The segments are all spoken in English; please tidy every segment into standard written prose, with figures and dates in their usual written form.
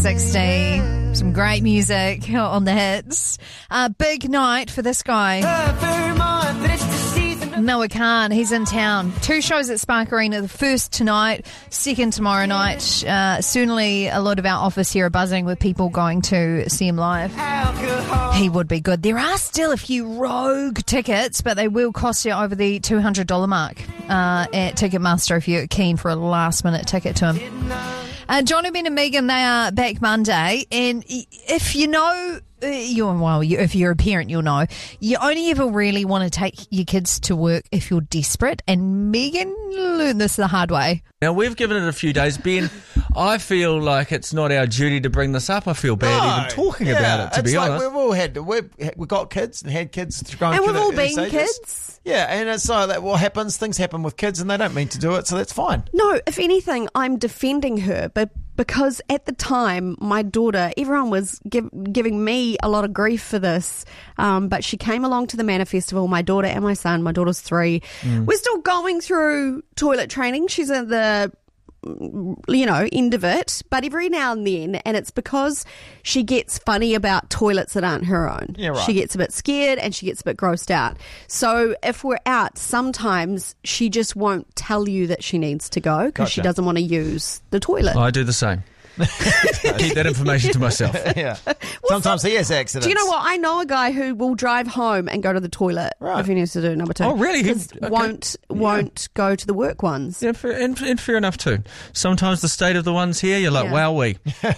60. Some great music on the hits. Big night for this guy. Noah Khan, he's in town. 2 shows at Spark Arena. The first tonight, second tomorrow night. Certainly a lot of our office here are buzzing with people going to see him live. He would be good. There are still a few rogue tickets, but they will cost you over the $200 mark at Ticketmaster if you're keen for a last-minute ticket to him. Johnny, Ben and Megan, they are back Monday, and if you know, if you're a parent, you'll know, you only ever really want to take your kids to work if you're desperate, and Megan learned this the hard way. Now, we've given it a few days. Ben, I feel like it's not our duty to bring this up. I feel bad even talking about it, to be honest. We've all we've got kids and had kids going and through we've all these been stages. kids. Yeah, and it's so that what happens, things happen with kids and they don't mean to do it, so that's fine. No, if anything, I'm defending her, but because at the time, my daughter, everyone was giving me a lot of grief for this, but she came along to the Manor Festival, my daughter and my son, my daughter's 3. We're still going through toilet training. She's at the end of it, but every now and then, and it's because she gets funny about toilets that aren't her own. Yeah, right. She gets a bit scared and she gets a bit grossed out. So if we're out, sometimes she just won't tell you that she needs to go because she doesn't want to use the toilet. I do the same. Keep that information to myself. Yeah. Sometimes he has accidents. Do you know what? I know a guy who will drive home and go to the toilet if he needs to do number 2. Oh, really? Okay. Won't go to the work ones. Yeah, and fair enough too. Sometimes the state of the ones here, you're like, wowee.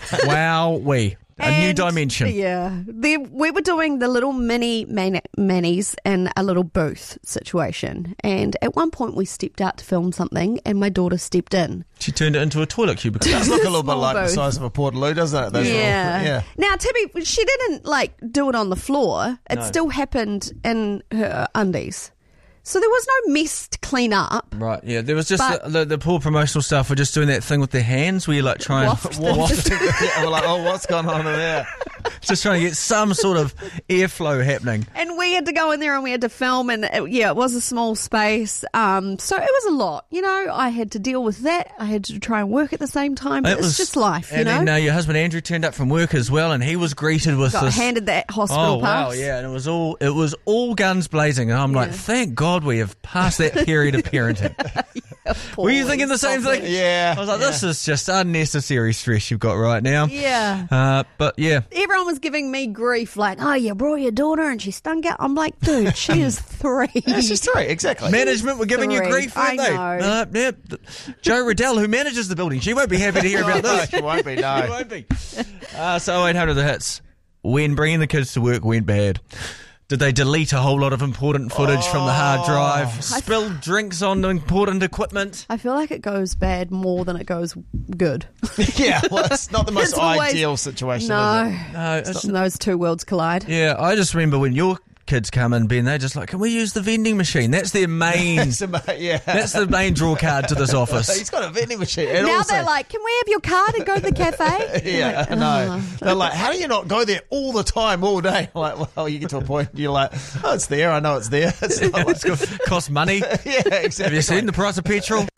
Wowee. A new dimension. Yeah. We were doing the little mini manis in a little booth situation. And at one point we stepped out to film something and my daughter stepped in. She turned it into a toilet cubicle. It does look a little bit Small like the booth. size of a Portaloo, doesn't it? Those Yeah. Now, Tibby, she didn't do it on the floor. It still happened in her undies. So there was no mess to clean up. Right, yeah. There was just the poor promotional staff were just doing that thing with their hands where you try and waft. Yeah, we're like, what's going on in there? Just trying to get some sort of airflow happening. And we had to go in there and we had to film, and it was a small space. So it was a lot. I had to deal with that. I had to try and work at the same time. But it's just life, and then your husband Andrew turned up from work as well, and he was greeted with handed that hospital pass. Oh wow, yeah, and it was all guns blazing, and I'm like, thank God we have passed that period of parenting. Were you thinking the same thing? Yeah. I was like, this is just unnecessary stress you've got right now. Yeah. But yeah. Everyone was giving me grief, like, oh, you brought your daughter and she stunk out. I'm like, dude, she is 3. Yeah, she's 3, exactly. Management were giving you grief, weren't they? I know. Jo Riddell, who manages the building, she won't be happy to hear about this. She won't be, no. She won't be. So 800 the hits. When bringing the kids to work went bad. Did they delete a whole lot of important footage from the hard drive? Spilled drinks on important equipment? I feel like it goes bad more than it goes good. Yeah, well, it's not the most ideal situation, is it? No, those two worlds collide. Yeah, I just remember when your kids come in, Ben, they're just like, can we use the vending machine? That's their main that's the main draw card to this office. He's got a vending machine. And now also, they're like, can we have your card and go to the cafe? Yeah, I know. They're like, how do you not go there all the time, all day? Like, well, you get to a point, you're like, oh, it's there, I know it's there. It's not like, Costs money. Yeah, exactly. Have you seen the price of petrol?